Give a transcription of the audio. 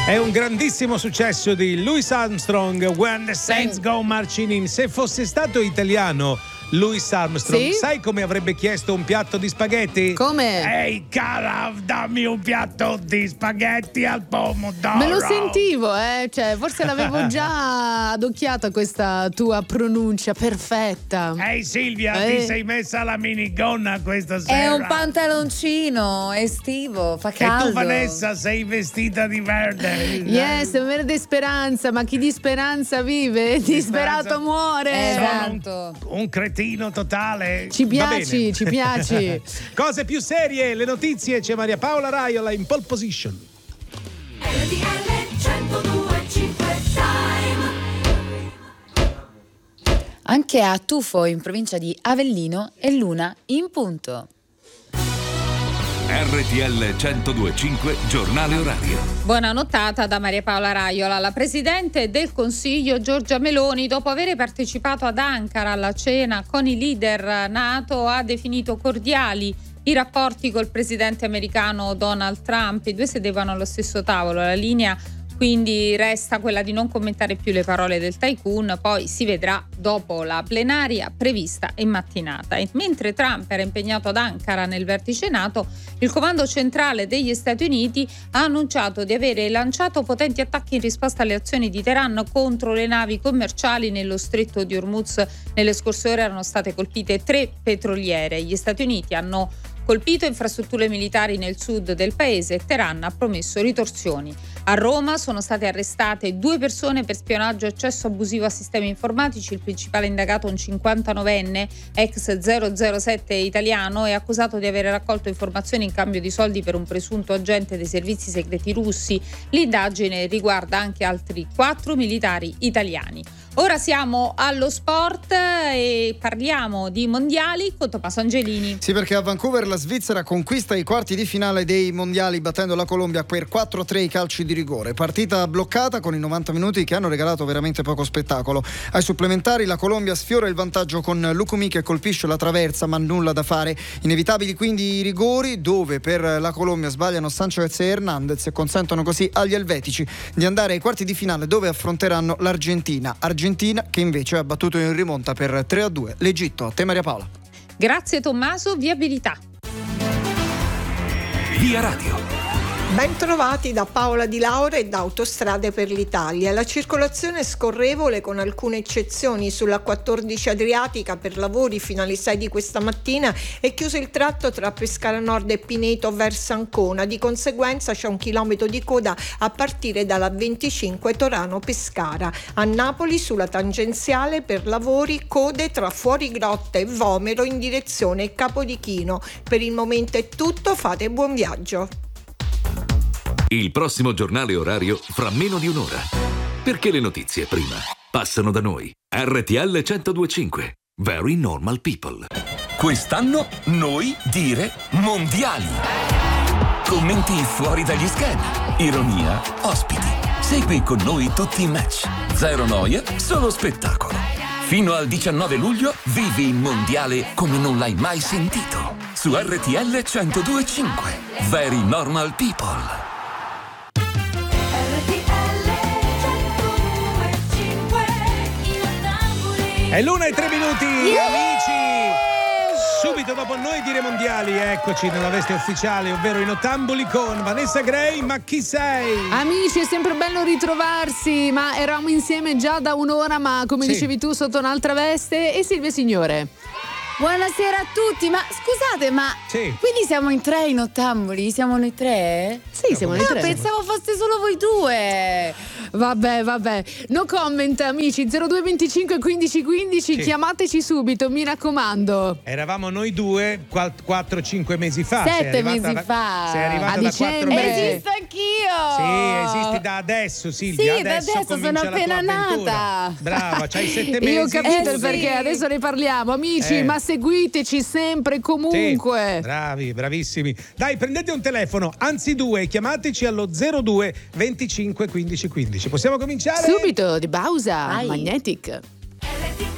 È un grandissimo successo di Louis Armstrong, When the Saints Go Marching In. Se fosse stato italiano Louis Armstrong, sì? sai come avrebbe chiesto un piatto di spaghetti? Come? Ehi cara, dammi un piatto di spaghetti al pomodoro. Me lo sentivo, cioè forse l'avevo già adocchiata questa tua pronuncia perfetta. Ehi Silvia, ti sei messa la minigonna questa sera? È un pantaloncino estivo, fa caldo. E tu Vanessa sei vestita di verde. Yes, verde speranza, ma chi di speranza vive, disperato muore. Esatto. Un cretino totale. Ci piaci, ci piaci. Cose più serie, le notizie, c'è Maria Paola Raiola in pole position. Anche a Tufo, in provincia di Avellino, è l'una in punto. RTL 102.5 Giornale Orario. Buona nottata da Maria Paola Raiola. La Presidente del Consiglio Giorgia Meloni, dopo aver partecipato ad Ankara alla cena con i leader NATO, ha definito cordiali i rapporti col presidente americano Donald Trump. I due sedevano allo stesso tavolo. La linea quindi resta quella di non commentare più le parole del tycoon, poi si vedrà dopo la plenaria prevista in mattinata. E mentre Trump era impegnato ad Ankara nel vertice NATO, il comando centrale degli Stati Uniti ha annunciato di avere lanciato potenti attacchi in risposta alle azioni di Teheran contro le navi commerciali nello stretto di Hormuz. Nelle scorse ore erano state colpite 3 petroliere. Gli Stati Uniti hanno colpito infrastrutture militari nel sud del paese e Teheran ha promesso ritorsioni. A Roma sono state arrestate 2 persone per spionaggio e accesso abusivo a sistemi informatici. Il principale indagato, un 59enne, ex 007 italiano, è accusato di aver raccolto informazioni in cambio di soldi per un presunto agente dei servizi segreti russi. L'indagine riguarda anche altri 4 militari italiani. Ora siamo allo sport e parliamo di mondiali con Tommaso Angelini. Sì, perché a Vancouver la Svizzera conquista i quarti di finale dei mondiali battendo la Colombia per 4-3 i calci di rigore. Partita bloccata con i 90 minuti che hanno regalato veramente poco spettacolo. Ai supplementari la Colombia sfiora il vantaggio con Lucumi che colpisce la traversa, ma nulla da fare. Inevitabili quindi i rigori, dove per la Colombia sbagliano Sanchez e Hernandez e consentono così agli elvetici di andare ai quarti di finale, dove affronteranno l'Argentina che invece ha battuto in rimonta per 3-2 l'Egitto. A te Maria Paola. Grazie Tommaso, viabilità. Via Radio. Ben trovati da Paola Di Laura e da Autostrade per l'Italia. La circolazione è scorrevole con alcune eccezioni. Sulla 14 Adriatica per lavori fino alle 6 di questa mattina è chiuso il tratto tra Pescara Nord e Pineto verso Ancona. Di conseguenza c'è un chilometro di coda a partire dalla 25 Torano-Pescara. A Napoli sulla tangenziale per lavori code tra Fuorigrotta e Vomero in direzione Capodichino. Per il momento è tutto, fate buon viaggio. Il prossimo giornale orario fra meno di un'ora. Perché le notizie prima passano da noi. RTL 102.5. Very normal people. Quest'anno noi dire mondiali. Commenti fuori dagli schemi. Ironia, ospiti. Segui con noi tutti i match. Zero noia, solo spettacolo. Fino al 19 luglio vivi il mondiale come non l'hai mai sentito. Su RTL 102.5. Very normal people. È l'1:03, amici! Subito dopo noi dire mondiali, eccoci nella veste ufficiale, ovvero in Ottamboli con Vanessa Gray. Ma chi sei? Amici, è sempre bello ritrovarsi, ma eravamo insieme già da un'ora, ma come dicevi tu sotto un'altra veste. E Silvia Signore. Buonasera a tutti, ma scusate, ma quindi siamo in 3 in Ottamboli? Siamo noi 3? Sì, siamo noi 3. Pensavo foste solo voi 2. Vabbè. No comment, amici. 0225 1515, chiamateci subito, mi raccomando. Eravamo noi 2 4-5 mesi fa. 7 mesi fa. Sei arrivata a da dicembre. 4 mesi. Esisto anch'io. Sì, esisti da adesso, Silvia. Sì, da adesso sono appena nata. Brava, c'hai 7 mesi. Io ho capito il perché, adesso ne parliamo. Amici, ma seguiteci sempre comunque. Sì, bravi, bravissimi. Dai, prendete un telefono, anzi 2, chiamateci allo 02 25 15 15. Possiamo cominciare? Subito, di Bausa, Magnetic.